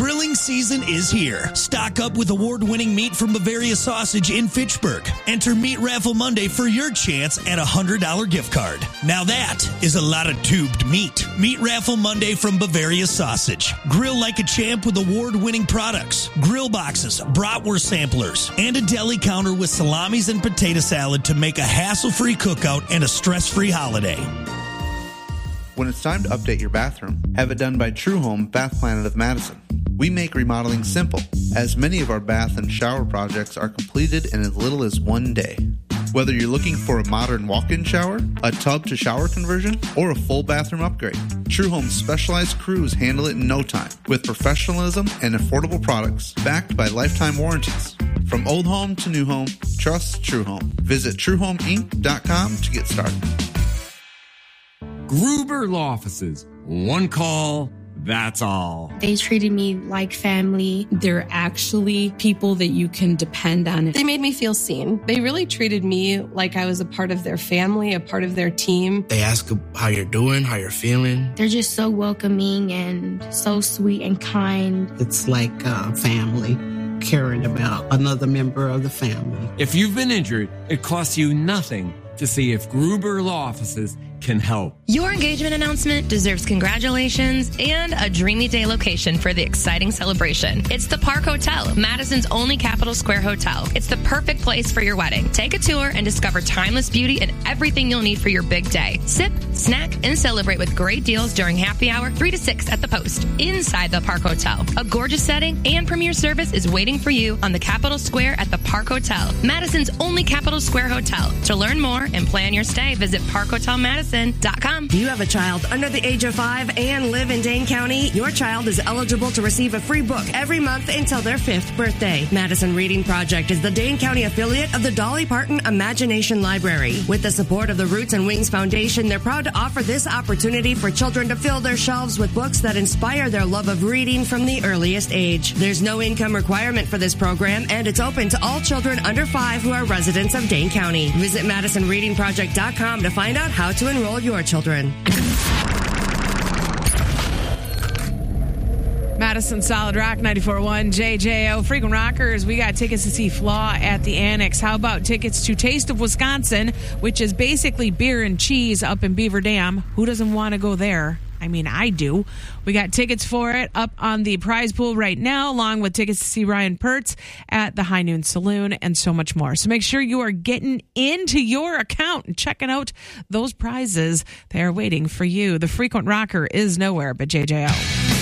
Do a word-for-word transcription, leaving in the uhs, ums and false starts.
Grilling season is here. Stock up with award-winning meat from Bavaria Sausage in Fitchburg. Enter Meat Raffle Monday for your chance at a one hundred dollars gift card. Now that is a lot of tubed meat. Meat Raffle Monday from Bavaria Sausage. Grill like a champ with award-winning products, grill boxes, bratwurst samplers, and a deli counter with salamis and potato salad to make a hassle-free cookout and a stress-free holiday. When it's time to update your bathroom, have it done by True Home Bath Planet of Madison. We make remodeling simple, as many of our bath and shower projects are completed in as little as one day. Whether you're looking for a modern walk-in shower, a tub-to-shower conversion, or a full bathroom upgrade, True Home's specialized crews handle it in no time, with professionalism and affordable products backed by lifetime warranties. From old home to new home, trust True Home. Visit true home inc dot com to get started. Gruber Law Offices. One call, that's all. They treated me like family. They're actually people that you can depend on. They made me feel seen. They really treated me like I was a part of their family, a part of their team. They ask how you're doing, how you're feeling. They're just so welcoming and so sweet and kind. It's like uh, family, caring about another member of the family. If you've been injured, it costs you nothing to see if Gruber Law Offices can help. Your engagement announcement deserves congratulations and a dreamy day location for the exciting celebration. It's the Park Hotel, Madison's only Capitol Square hotel. It's the perfect place for your wedding. Take a tour and discover timeless beauty and everything you'll need for your big day. Sip, snack, and celebrate with great deals during happy hour three to six at the Post. Inside the Park Hotel, a gorgeous setting and premier service is waiting for you on the Capitol Square at the Park Hotel, Madison's only Capitol Square hotel. To learn more and plan your stay, visit park hotel madison dot com. Do you have a child under the age of five and live in Dane County? Your child is eligible to receive a free book every month until their fifth birthday. Madison Reading Project is the Dane County affiliate of the Dolly Parton Imagination Library. With the support of the Roots and Wings Foundation, they're proud to offer this opportunity for children to fill their shelves with books that inspire their love of reading from the earliest age. There's no income requirement for this program, and it's open to all children under five who are residents of Dane County. Visit madison reading project dot com to find out how to enroll your children. Madison Solid Rock ninety-four point one J J O. Frequent Rockers, we got tickets to see Flaw at the Annex. How about tickets to Taste of Wisconsin, which is basically beer and cheese up in Beaver Dam? Who doesn't want to go there? I mean, I do. We got tickets for it up on the prize pool right now, along with tickets to see Ryan Pertz at the High Noon Saloon and so much more. So make sure you are getting into your account and checking out those prizes. They are waiting for you. The Frequent Rocker is nowhere but J J O.